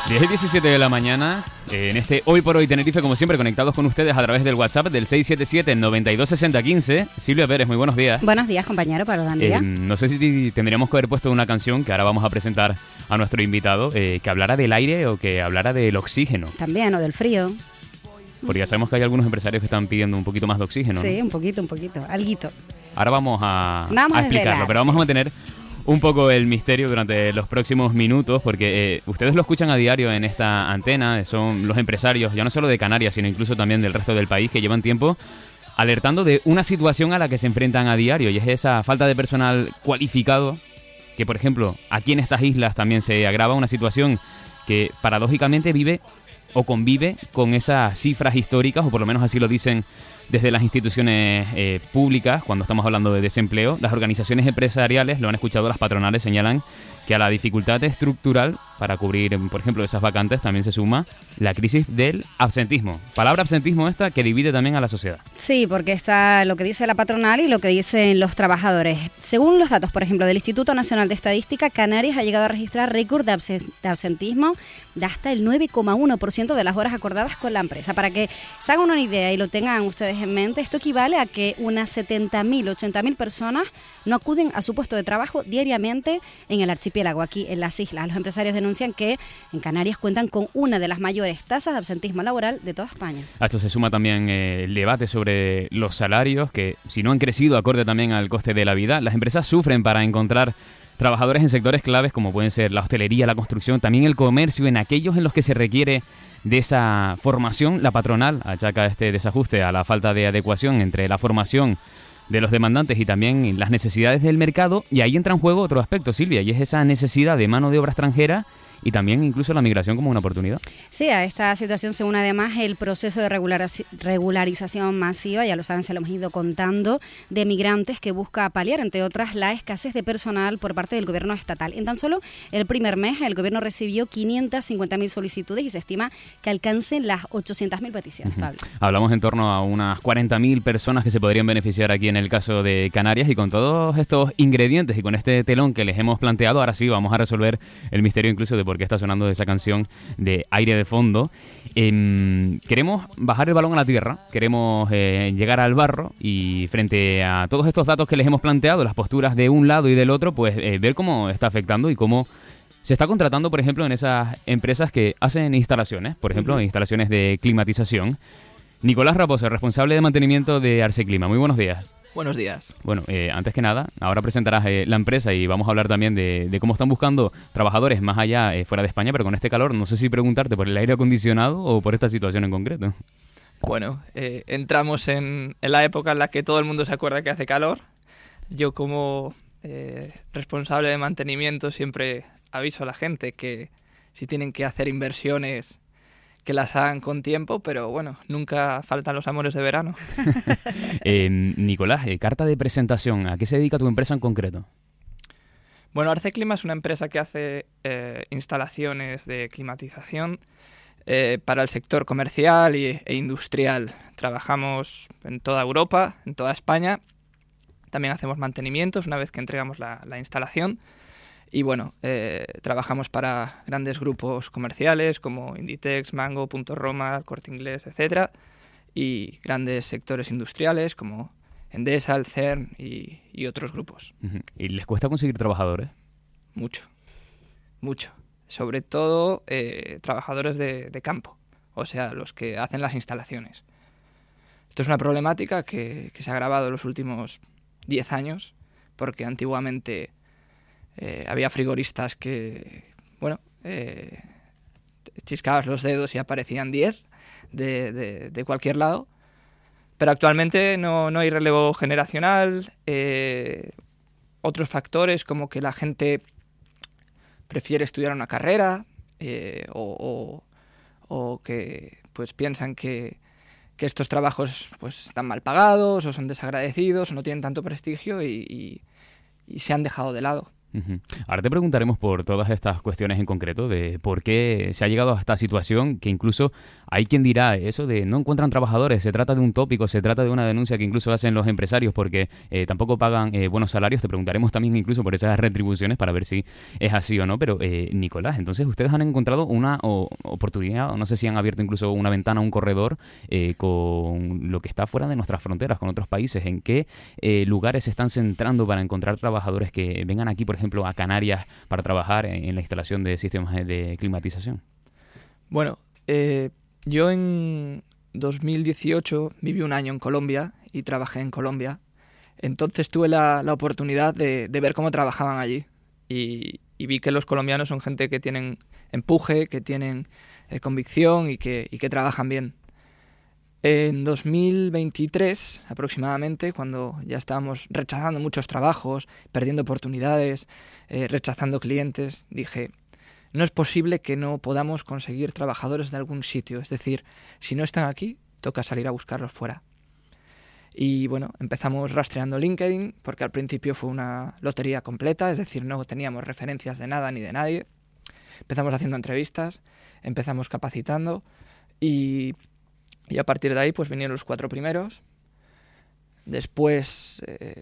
10:17 de la mañana, en este Hoy por Hoy Tenerife, como siempre, conectados con ustedes a través del WhatsApp del 677-926015. Silvia Pérez, muy buenos días. Buenos días, compañero, para buen día. No sé si tendríamos que haber puesto una canción que ahora vamos a presentar a nuestro invitado, que hablara del aire o que hablara del oxígeno. También, o del frío. Porque ya sabemos que hay algunos empresarios que están pidiendo un poquito más de oxígeno, Sí, ¿no? un poquito, alguito. Ahora vamos a Vamos a explicarlo, desvelar, pero vamos sí. a mantener un poco el misterio durante los próximos minutos, porque ustedes lo escuchan a diario en esta antena, son los empresarios, ya no solo de Canarias, sino incluso también del resto del país, que llevan tiempo alertando de una situación a la que se enfrentan a diario, y es esa falta de personal cualificado, que por ejemplo, aquí en estas islas también se agrava una situación que paradójicamente vive o convive con esas cifras históricas, o por lo menos así lo dicen desde las instituciones públicas, cuando estamos hablando de desempleo. Las organizaciones empresariales, lo han escuchado, las patronales señalan que a la dificultad estructural para cubrir, por ejemplo, esas vacantes también se suma la crisis del absentismo. Palabra absentismo esta que divide también a la sociedad. Sí, porque está lo que dice la patronal y lo que dicen los trabajadores. Según los datos, por ejemplo, del Instituto Nacional de Estadística, Canarias ha llegado a registrar récord de absentismo de hasta el 9,1% de las horas acordadas con la empresa. Para que se hagan una idea y lo tengan ustedes en mente, esto equivale a que unas 70.000, 80.000 personas no acuden a su puesto de trabajo diariamente en el archipiélago, aquí en las islas. Los empresarios denuncian que en Canarias cuentan con una de las mayores tasas de absentismo laboral de toda España. A esto se suma también el debate sobre los salarios, que si no han crecido acorde también al coste de la vida, las empresas sufren para encontrar trabajadores en sectores claves como pueden ser la hostelería, la construcción, también el comercio, en aquellos en los que se requiere de esa formación. La patronal achaca este desajuste a la falta de adecuación entre la formación de los demandantes y también las necesidades del mercado, y ahí entra en juego otro aspecto, Silvia, y es esa necesidad de mano de obra extranjera y también incluso la migración como una oportunidad. Sí, a esta situación se une además el proceso de regularización masiva, ya lo saben, se lo hemos ido contando, de migrantes que busca paliar, entre otras, la escasez de personal por parte del gobierno estatal. En tan solo el primer mes, el gobierno recibió 550.000 solicitudes y se estima que alcancen las 800.000 peticiones, Pablo. Hablamos en torno a unas 40.000 personas que se podrían beneficiar aquí en el caso de Canarias, y con todos estos ingredientes y con este telón que les hemos planteado, ahora sí vamos a resolver el misterio incluso de por qué está sonando esa canción de aire de fondo. Queremos bajar el balón a la tierra, queremos llegar al barro, y frente a todos estos datos que les hemos planteado, las posturas de un lado y del otro, pues ver cómo está afectando y cómo se está contratando, por ejemplo, en esas empresas que hacen instalaciones, por ejemplo, instalaciones de climatización. Nicolás Raposo, responsable de mantenimiento de Arce Clima. Muy buenos días. Buenos días. Bueno, antes que nada, ahora presentarás la empresa y vamos a hablar también de cómo están buscando trabajadores más allá, fuera de España, pero con este calor, no sé si preguntarte por el aire acondicionado o por esta situación en concreto. Bueno, entramos en la época en la que todo el mundo se acuerda que hace calor. Yo como responsable de mantenimiento siempre aviso a la gente que si tienen que hacer inversiones, que las hagan con tiempo, pero bueno, nunca faltan los amores de verano. Nicolás, carta de presentación, ¿a qué se dedica tu empresa en concreto? Bueno, Arce Clima es una empresa que hace instalaciones de climatización para el sector comercial e industrial. Trabajamos en toda Europa, en toda España. También hacemos mantenimientos una vez que entregamos la instalación. Y bueno, trabajamos para grandes grupos comerciales como Inditex, Mango, Punto Roma, Corte Inglés, etcétera, y grandes sectores industriales como Endesa, el CERN y otros grupos. ¿Y les cuesta conseguir trabajadores? Mucho. Sobre todo trabajadores de campo, o sea, los que hacen las instalaciones. Esto es una problemática que se ha agravado en los últimos 10 años, porque antiguamente había frigoristas que, bueno, chiscabas los dedos y aparecían 10 de cualquier lado, pero actualmente no hay relevo generacional. Otros factores como que la gente prefiere estudiar una carrera o que pues piensan que estos trabajos pues están mal pagados o son desagradecidos o no tienen tanto prestigio y se han dejado de lado. Ujú. Ahora te preguntaremos por todas estas cuestiones en concreto, de por qué se ha llegado a esta situación, que incluso hay quien dirá eso de no encuentran trabajadores, se trata de un tópico, se trata de una denuncia que incluso hacen los empresarios porque tampoco pagan buenos salarios. Te preguntaremos también incluso por esas retribuciones para ver si es así o no, pero Nicolás, entonces ustedes han encontrado una oportunidad, o no sé si han abierto incluso una ventana, un corredor con lo que está fuera de nuestras fronteras, con otros países. ¿En qué lugares se están centrando para encontrar trabajadores que vengan aquí, por ejemplo, a Canarias para trabajar en la instalación de sistemas de climatización? Bueno, yo en 2018 viví un año en Colombia y trabajé en Colombia. Entonces tuve la oportunidad de ver cómo trabajaban allí y vi que los colombianos son gente que tienen empuje, que tienen convicción y que trabajan bien. En 2023 aproximadamente, cuando ya estábamos rechazando muchos trabajos, perdiendo oportunidades, rechazando clientes, dije, no es posible que no podamos conseguir trabajadores de algún sitio. Es decir, si no están aquí, toca salir a buscarlos fuera. Y bueno, empezamos rastreando LinkedIn, porque al principio fue una lotería completa, es decir, no teníamos referencias de nada ni de nadie. Empezamos haciendo entrevistas, empezamos capacitando y a partir de ahí pues vinieron los 4 primeros. Después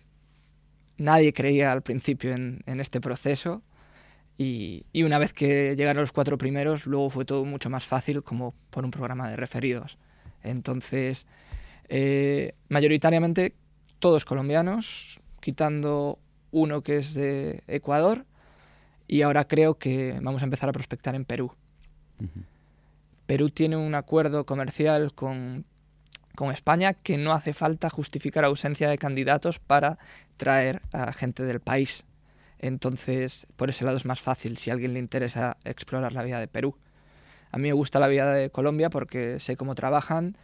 nadie creía al principio en este proceso y una vez que llegaron los 4 primeros luego fue todo mucho más fácil, como por un programa de referidos. Entonces mayoritariamente todos colombianos, quitando uno que es de Ecuador, y ahora creo que vamos a empezar a prospectar en Perú. Uh-huh. Perú tiene un acuerdo comercial con España que no hace falta justificar ausencia de candidatos para traer a gente del país. Entonces, por ese lado es más fácil si a alguien le interesa explorar la vida de Perú. A mí me gusta la vida de Colombia porque sé cómo trabajan.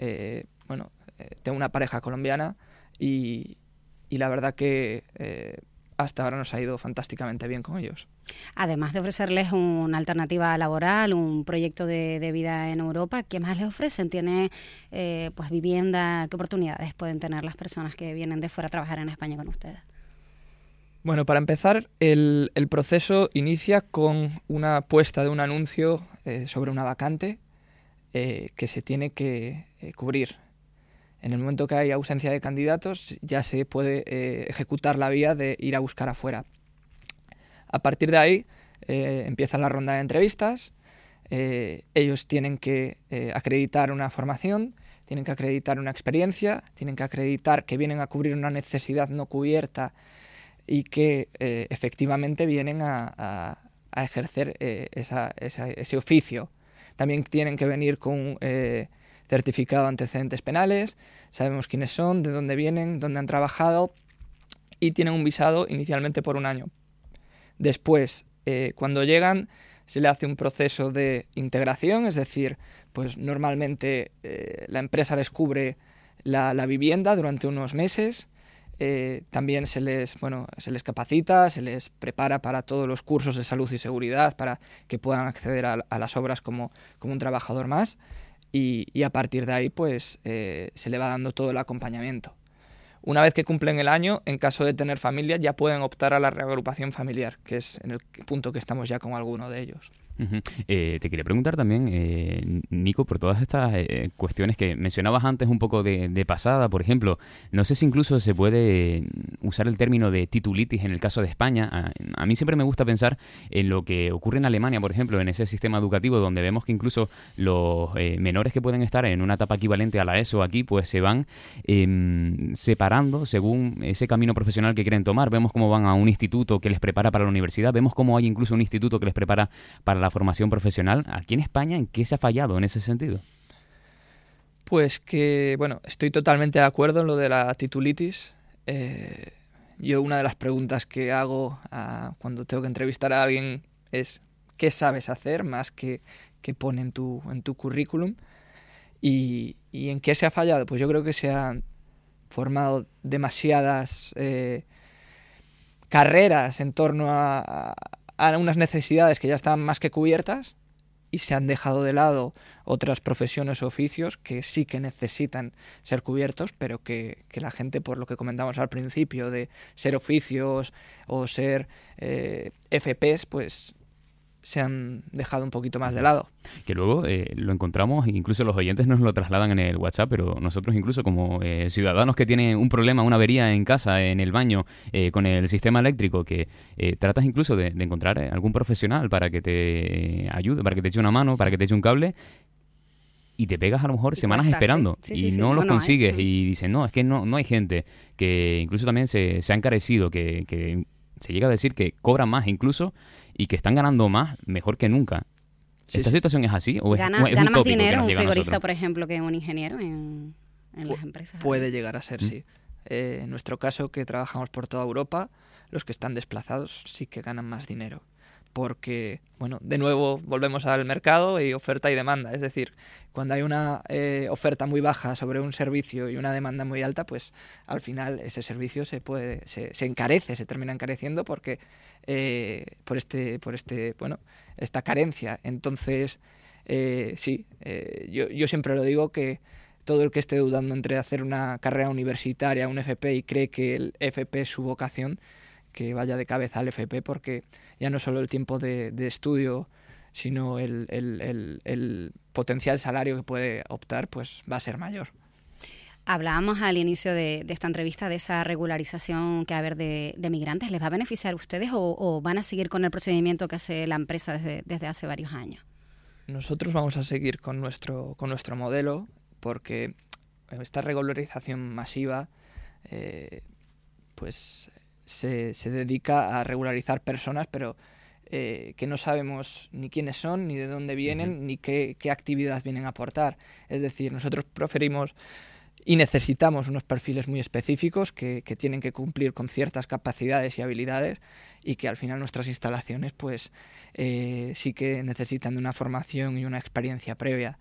Tengo una pareja colombiana y la verdad que hasta ahora nos ha ido fantásticamente bien con ellos. Además de ofrecerles una alternativa laboral, un proyecto de vida en Europa, ¿qué más les ofrecen? ¿Tiene pues vivienda? ¿Qué oportunidades pueden tener las personas que vienen de fuera a trabajar en España con ustedes? Bueno, para empezar, el proceso inicia con una puesta de un anuncio sobre una vacante que se tiene que cubrir. En el momento que hay ausencia de candidatos, ya se puede ejecutar la vía de ir a buscar afuera. A partir de ahí empieza la ronda de entrevistas. Ellos tienen que acreditar una formación, tienen que acreditar una experiencia, tienen que acreditar que vienen a cubrir una necesidad no cubierta y que efectivamente vienen a ejercer ese oficio. También tienen que venir con certificado de antecedentes penales, sabemos quiénes son, de dónde vienen, dónde han trabajado y tienen un visado inicialmente por 1 año. Después, cuando llegan, se le hace un proceso de integración, es decir, pues normalmente la empresa les cubre la vivienda durante unos meses. También se les capacita, se les prepara para todos los cursos de salud y seguridad para que puedan acceder a las obras como un trabajador más y a partir de ahí pues se le va dando todo el acompañamiento. Una vez que cumplen el año, en caso de tener familia, ya pueden optar a la reagrupación familiar, que es en el punto que estamos ya con alguno de ellos. Uh-huh. Te quería preguntar también, Nico, por todas estas cuestiones que mencionabas antes un poco de pasada. Por ejemplo, no sé si incluso se puede usar el término de titulitis en el caso de España. A mí siempre me gusta pensar en lo que ocurre en Alemania, por ejemplo, en ese sistema educativo donde vemos que incluso los menores que pueden estar en una etapa equivalente a la ESO aquí, pues se van separando según ese camino profesional que quieren tomar. Vemos cómo van a un instituto que les prepara para la universidad, vemos cómo hay incluso un instituto que les prepara para la formación profesional. Aquí en España, ¿en qué se ha fallado en ese sentido? Pues que, estoy totalmente de acuerdo en lo de la titulitis. Yo una de las preguntas que hago cuando tengo que entrevistar a alguien es ¿qué sabes hacer? Más que pone en tu currículum. ¿Y en qué se ha fallado? Pues yo creo que se han formado demasiadas carreras en torno a unas necesidades que ya están más que cubiertas y se han dejado de lado otras profesiones o oficios que sí que necesitan ser cubiertos, pero que la gente, por lo que comentamos al principio, de ser oficios o ser FPs, pues se han dejado un poquito más de lado. Que luego lo encontramos, incluso los oyentes nos lo trasladan en el WhatsApp, pero nosotros incluso como ciudadanos que tienen un problema, una avería en casa, en el baño, con el sistema eléctrico, que tratas incluso de encontrar algún profesional para que te ayude, para que te eche una mano, para que te eche un cable, y te pegas a lo mejor semanas esperando y no los consigues y dicen, no, es que no hay gente, que incluso también se ha encarecido, que se llega a decir que cobran más incluso y que están ganando más, mejor que nunca. ¿Esta situación es así? ¿O gana más dinero un frigorista, por ejemplo, que un ingeniero en las empresas? Puede llegar a ser, sí. En nuestro caso, que trabajamos por toda Europa, los que están desplazados sí que ganan más dinero. Porque, bueno, de nuevo volvemos al mercado y oferta y demanda. Es decir, cuando hay una oferta muy baja sobre un servicio y una demanda muy alta, pues al final ese servicio se encarece, se termina encareciendo porque por esta carencia. Entonces, yo siempre lo digo, que todo el que esté dudando entre hacer una carrera universitaria, un FP, y cree que el FP es su vocación, que vaya de cabeza al FP, porque ya no solo el tiempo de estudio, sino el potencial salario que puede optar, pues va a ser mayor. Hablábamos al inicio de esta entrevista de esa regularización que va a haber de migrantes. ¿Les va a beneficiar a ustedes o van a seguir con el procedimiento que hace la empresa desde hace varios años? Nosotros vamos a seguir con nuestro modelo, porque esta regularización masiva pues se dedica a regularizar personas, pero que no sabemos ni quiénes son, ni de dónde vienen, ni qué actividad vienen a aportar. Es decir, nosotros preferimos y necesitamos unos perfiles muy específicos que tienen que cumplir con ciertas capacidades y habilidades, y que al final nuestras instalaciones pues sí que necesitan de una formación y una experiencia previa.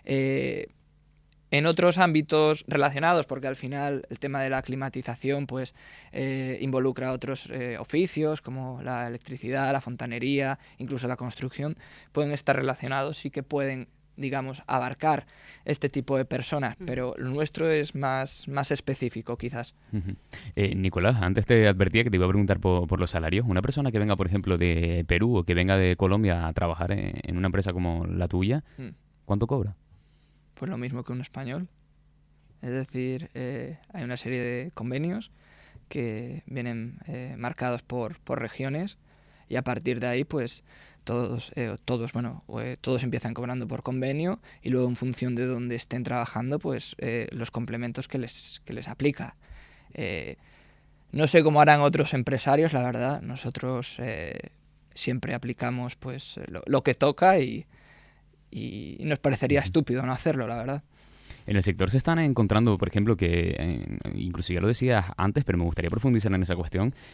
En otros ámbitos relacionados, porque al final el tema de la climatización pues involucra otros oficios como la electricidad, la fontanería, incluso la construcción, pueden estar relacionados y que pueden, digamos, abarcar este tipo de personas, pero lo nuestro es más específico, quizás. Nicolás, antes te advertía que te iba a preguntar por los salarios. Una persona que venga, por ejemplo, de Perú o que venga de Colombia a trabajar en una empresa como la tuya, ¿cuánto cobra? Pues lo mismo que un español. Es decir, hay una serie de convenios que vienen marcados por regiones, y a partir de ahí pues todos empiezan cobrando por convenio, y luego en función de dónde estén trabajando pues los complementos que les aplica. No sé cómo harán otros empresarios, la verdad. Nosotros siempre aplicamos pues lo que toca, y nos parecería estúpido no hacerlo, la verdad. En el sector se están encontrando, por ejemplo, que incluso ya lo decías antes, pero me gustaría profundizar en esa cuestión,